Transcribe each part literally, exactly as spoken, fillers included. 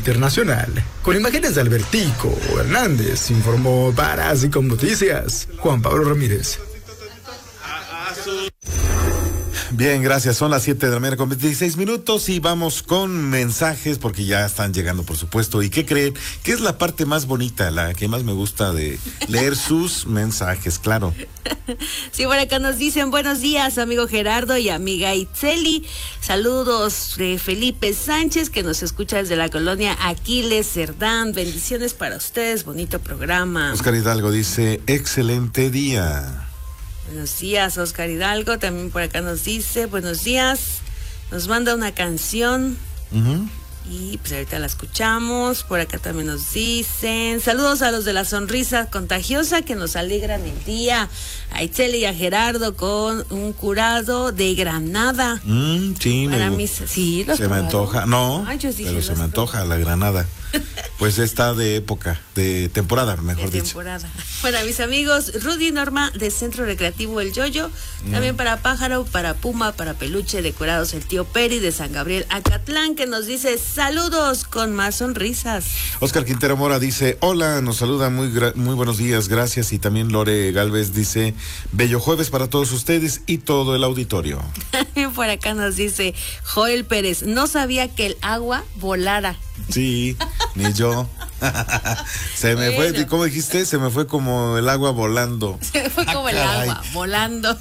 internacional. Con imágenes de Albertico Hernández, informó para Así Como Noticias, Juan Pablo Ramírez. Bien, gracias. Son las siete de la mañana con veintiséis minutos y vamos con mensajes porque ya están llegando, por supuesto. ¿Y qué creen? ¿Qué es la parte más bonita, la que más me gusta de leer sus mensajes? Claro. Sí, por acá nos dicen buenos días, amigo Gerardo y amiga Itzeli. Saludos de Felipe Sánchez, que nos escucha desde la colonia Aquiles Cerdán. Bendiciones para ustedes, bonito programa. Oscar Hidalgo dice, excelente día. Buenos días, Oscar Hidalgo. También por acá nos dice, buenos días. Nos manda una canción. Uh-huh. Y pues ahorita la escuchamos. Por acá también nos dicen, saludos a los de la sonrisa contagiosa que nos alegran el día. A Itzeli y a Gerardo con un curado de granada. Mm, sí, Para me, mí, sí, los se me antoja. No, Ay, yo dije pero se me los antoja la granada. Pues está de época, de temporada, mejor de dicho. temporada. Para mis amigos Rudy y Norma de Centro Recreativo El Yoyo, mm. también para Pájaro, para Puma, para Peluche, decorados el tío Peri de San Gabriel Acatlán, que nos dice saludos con más sonrisas. Oscar Quintero Mora dice, hola, nos saluda, muy gra- muy buenos días, gracias. Y también Lore Galvez dice, bello jueves para todos ustedes y todo el auditorio. También por acá nos dice Joel Pérez, no sabía que el agua volara. Sí, ni yo. Se me bueno. fue, ¿cómo dijiste? Se me fue como el agua volando. Se me fue como ah, el caray. agua volando.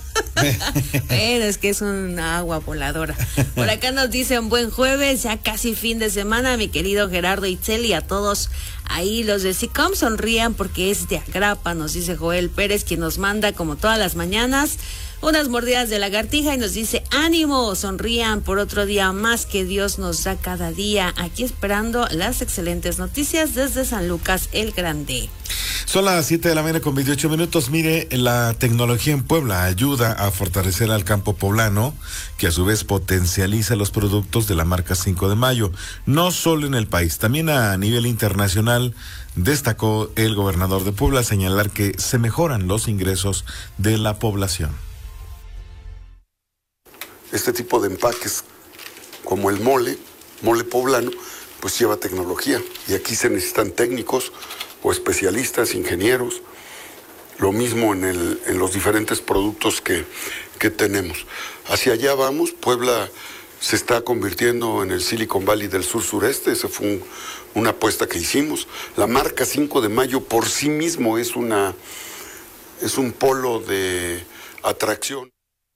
Pero es que es una agua voladora. Por acá nos dicen buen jueves, ya casi fin de semana, mi querido Gerardo Itzeli, a todos ahí los de SICOM sonrían porque es de Agrapa, nos dice Joel Pérez, quien nos manda como todas las mañanas unas mordidas de lagartija y nos dice ánimo, sonrían por otro día más que Dios nos da cada día, aquí esperando las excelentes noticias desde San Lucas el Grande. Son las siete de la mañana con veintiocho minutos. Mire, la tecnología en Puebla ayuda a fortalecer al campo poblano, que a su vez potencializa los productos de la marca cinco de mayo, no solo en el país, también a nivel internacional. Destacó el gobernador de Puebla señalar que se mejoran los ingresos de la población. Este tipo de empaques, como el mole, mole poblano, pues lleva tecnología. Y aquí se necesitan técnicos o especialistas, ingenieros. Lo mismo en, el, en los diferentes productos que, que tenemos. Hacia allá vamos. Puebla se está convirtiendo en el Silicon Valley del sur-sureste. Esa fue un, una apuesta que hicimos. La marca cinco de mayo por sí mismo es, una, es un polo de atracción.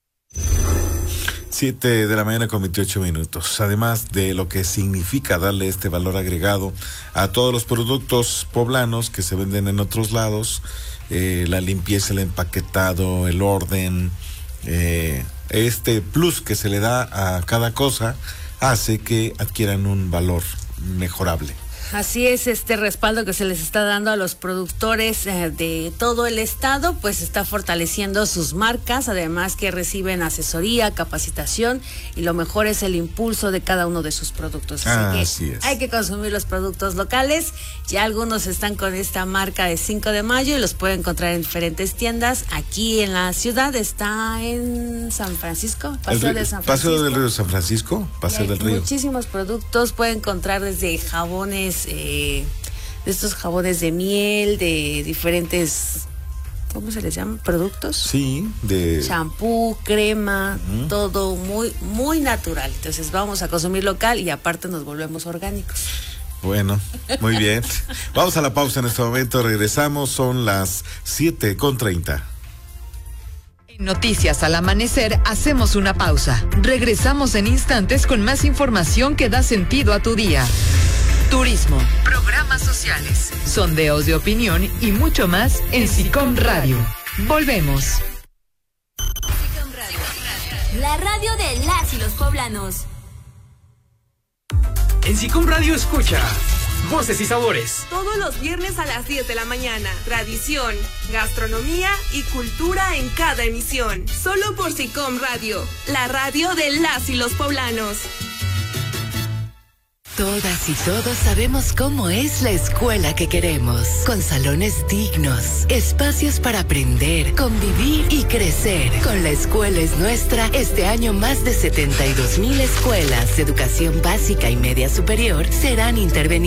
siete de la mañana con veintiocho minutos. Además de lo que significa darle este valor agregado a todos los productos poblanos que se venden en otros lados, eh, la limpieza, el empaquetado, el orden, eh, este plus que se le da a cada cosa hace que adquieran un valor mejorable. Así es, este respaldo que se les está dando a los productores eh, de todo el estado, pues está fortaleciendo sus marcas, además que reciben asesoría, capacitación y lo mejor es el impulso de cada uno de sus productos. Así ah, que así es. Hay que consumir los productos locales. Ya algunos están con esta marca de cinco de mayo y los pueden encontrar en diferentes tiendas. Aquí en la ciudad está en San Francisco, Paseo de San Francisco. Paseo del Río de San Francisco, Paseo del Río. Muchísimos productos, pueden encontrar desde jabones, Eh, de estos jabones de miel, de diferentes, ¿cómo se les llama? ¿Productos? Sí, de champú, crema, uh-huh. todo muy, muy natural. Entonces vamos a consumir local y aparte nos volvemos orgánicos. Bueno, muy bien. Vamos a la pausa en este momento, regresamos, son las siete con treinta. Noticias al amanecer, hacemos una pausa. Regresamos en instantes con más información que da sentido a tu día. Turismo, programas sociales, sondeos de opinión y mucho más en SICOM Radio. Volvemos. SICOM Radio, la radio de las y los poblanos. En SICOM Radio escucha Voces y Sabores. Todos los viernes a las diez de la mañana. Tradición, gastronomía y cultura en cada emisión. Solo por SICOM Radio, la radio de las y los poblanos. Todas y todos sabemos cómo es la escuela que queremos, con salones dignos, espacios para aprender, convivir y crecer. Con La Escuela es Nuestra, este año más de setenta y dos mil escuelas de educación básica y media superior serán intervenidas.